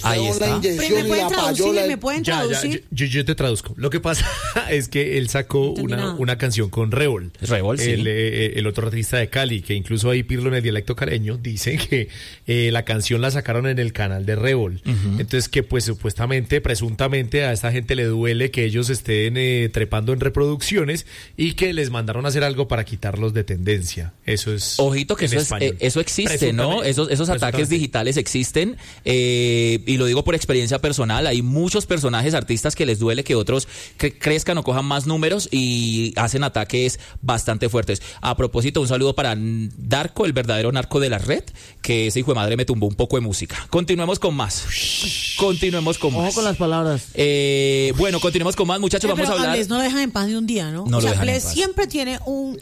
Ahí está. La inyección y la payola. ¿Me pueden traducir? Yo te traduzco. Lo que pasa es que él sacó una canción con Revol. Revol, sí. El otro artista de Cali, que incluso ahí Pirlo en el dialecto caleño dice que la canción la sacaron en el canal de Revol. Entonces que pues supuestamente, presuntamente a esta gente le duele que ellos estén trepando en reproducciones y que les mandaron a hacer algo para quitarlos de tendencia. Eso es. Ojito que eso existe, ¿no? Esos ataques digitales existen, y lo digo por experiencia personal. Hay muchos personajes, artistas que les duele que otros crezcan o cojan más números y hacen ataques bastante fuertes. A propósito, un saludo para Darko, el verdadero narco de la red, que ese hijo de madre me tumbó un poco de música. Continuemos con más. Ojo con las palabras. Bueno, continuemos con más, muchachos. Vamos a hablar. No lo dejan en paz de un día, ¿no? O sea, Bless siempre tiene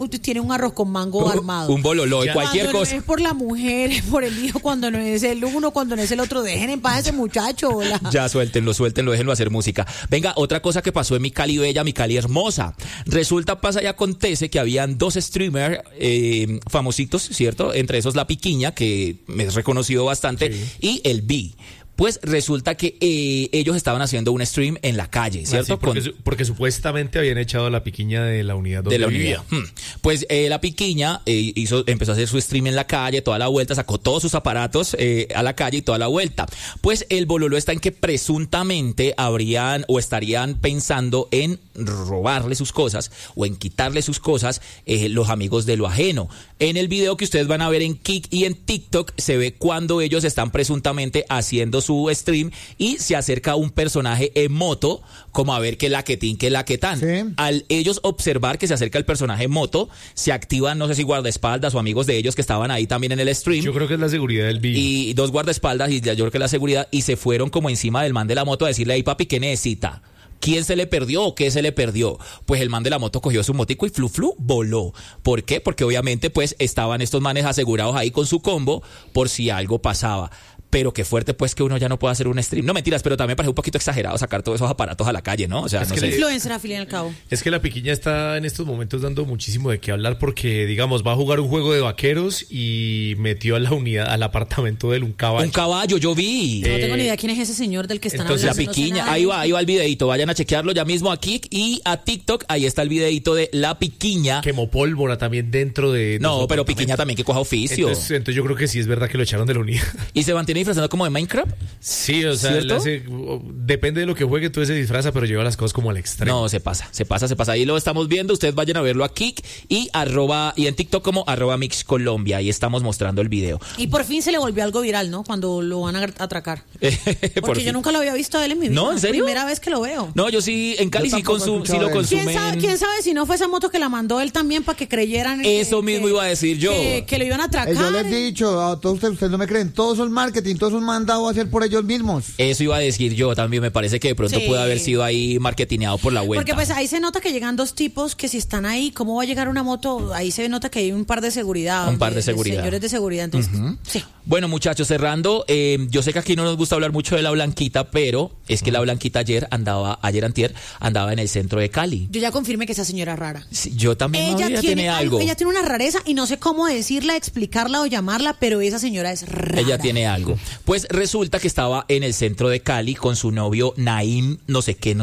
un arroz con mango armado. Un bololo de cualquier cosa. Cuando no es por la mujer, es por el hijo, cuando no es el uno, cuando no es el otro. Dejen en paz a ese muchacho. Hola. Ya, suéltenlo, déjenlo hacer música. Venga, otra cosa que pasó en mi Cali bella, mi Cali hermosa. Resulta, pasa y acontece que habían dos streamers famositos, ¿cierto? Entre esos La Piquiña, que me es reconocido bastante, sí, y el B. Pues resulta que ellos estaban haciendo un stream en la calle, ¿cierto? Sí, porque supuestamente habían echado a La Piquiña de la unidad donde vivía. Pues La Piquiña empezó a hacer su stream en la calle, toda la vuelta, sacó todos sus aparatos a la calle y toda la vuelta. Pues el bololo está en que presuntamente habrían o estarían pensando en robarle sus cosas o en quitarle sus cosas los amigos de lo ajeno. En el video que ustedes van a ver en Kik y en TikTok se ve cuando ellos están presuntamente haciendo su stream y se acerca un personaje en moto como a ver qué laquetín, qué laquetán. Sí. Al ellos observar que se acerca el personaje en moto, se activan, no sé si guardaespaldas o amigos de ellos que estaban ahí también en el stream. Yo creo que es la seguridad del video. Y dos guardaespaldas y yo creo que es la seguridad, y se fueron como encima del man de la moto a decirle: "Ey, papi, ¿qué necesita? ¿Quién se le perdió o qué se le perdió?". Pues el man de la moto cogió su motico y flu voló. ¿Por qué? Porque obviamente pues estaban estos manes asegurados ahí con su combo por si algo pasaba. Pero qué fuerte pues que uno ya no pueda hacer un stream. No, mentiras, pero también parece un poquito exagerado sacar todos esos aparatos a la calle, ¿no? O sea, es no que sé. Influencer, al fin y al cabo. Es que La Piquiña está en estos momentos dando muchísimo de qué hablar porque, digamos, va a jugar un juego de vaqueros y metió a la unidad, al apartamento de él un caballo. Un caballo, yo vi. No tengo ni idea quién es ese señor del que están entonces, hablando. La Piquiña, no sé ahí va el videito. Vayan a chequearlo ya mismo a Kik y a TikTok. Ahí está el videito de La Piquiña. Quemó pólvora también dentro de... No, pero Piquiña también que coja oficio. Entonces yo creo que sí es verdad que lo echaron de la unidad. ¿Y se mantiene disfrazando como de Minecraft? Sí, o sea, depende de lo que juegue, tú se disfraza, pero lleva las cosas como al extremo. No, se pasa. Ahí lo estamos viendo, ustedes vayan a verlo a Kik y en TikTok como @MixColombia. Ahí estamos mostrando el video. Y por fin se le volvió algo viral, ¿no? Cuando lo van a atracar. Porque yo nunca lo había visto a él en mi vida. ¿No? ¿En serio? Primera vez que lo veo. No, yo sí, en Cali sí lo consumen. ¿Quién sabe si no fue esa moto que la mandó él también para que creyeran? Eso mismo iba a decir yo. Que lo iban a atracar. Yo les he dicho, a todos ustedes no me creen, todos son marketing, todos son mandados a hacer por ellos mismos. Eso iba a decir yo también, me parece que de pronto puede haber sido ahí marketineado por la vuelta. Porque pues ahí se nota que llegan dos tipos que si están ahí, ¿cómo va a llegar una moto? Ahí se nota que hay un par de seguridad. De señores de seguridad, entonces, sí. Bueno, muchachos, cerrando, yo sé que aquí no nos gusta hablar mucho de la Blanquita, pero es que la Blanquita ayer antier, andaba en el centro de Cali. Yo ya confirmé que esa señora es rara. Sí, yo también. Ella tiene algo. Ella tiene una rareza y no sé cómo decirla, explicarla o llamarla, pero esa señora es rara. Ella tiene algo. Pues resulta que estaba en el centro de Cali con su novio Naim, no sé qué.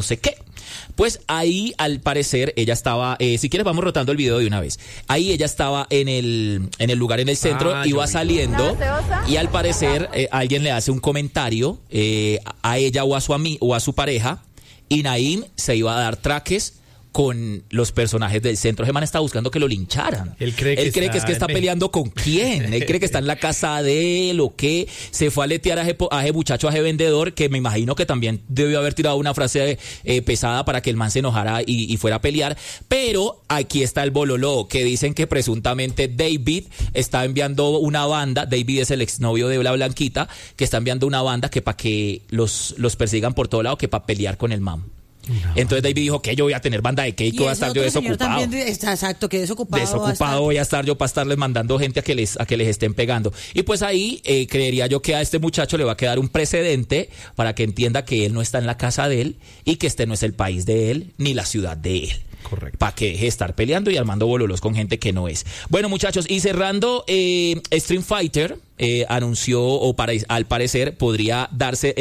Pues ahí, al parecer, ella estaba, si quieres vamos rotando el video de una vez. Ahí ella estaba en el lugar, en el centro, iba saliendo y al parecer alguien le hace un comentario a ella o a su pareja y Naim se iba a dar traques con los personajes del centro. Ese man está buscando que lo lincharan. Él cree que está peleando con quién. Él cree que está en la casa de él o qué. Se fue a letear a ese muchacho, a ese vendedor, que me imagino que también debió haber tirado una frase pesada para que el man se enojara y fuera a pelear. Pero aquí está el bololo, que dicen que presuntamente David está enviando una banda. David es el exnovio de la Blanquita, que está enviando una banda que para que los persigan por todo lado, que para pelear con el man. No. Entonces David dijo que yo voy a tener banda de cake, voy a estar yo desocupado. Exacto, que desocupado. Desocupado voy a estar yo para estarles mandando gente a que les estén pegando. Y pues ahí creería yo que a este muchacho le va a quedar un precedente para que entienda que él no está en la casa de él y que este no es el país de él ni la ciudad de él. Correcto. Para que deje de estar peleando y armando bololos con gente que no es. Bueno, muchachos, y cerrando, Street Fighter anunció, al parecer podría darse